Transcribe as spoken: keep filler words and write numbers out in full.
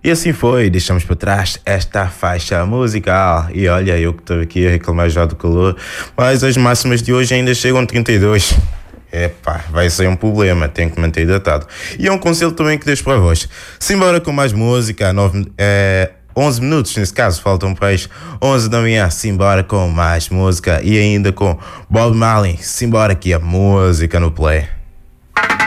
E assim foi, deixamos para trás esta faixa musical. E olha, eu que estou aqui a reclamar já do calor, mas as máximas de hoje ainda chegam a trinta e dois. Epá, vai ser um problema, tenho que manter hidratado. E é um conselho também que deixo para vós. Simbora com mais música, nove, é, onze minutos nesse caso, faltam para as onze da manhã. Simbora com mais música e ainda com Bob Marley. Simbora aqui a música no play.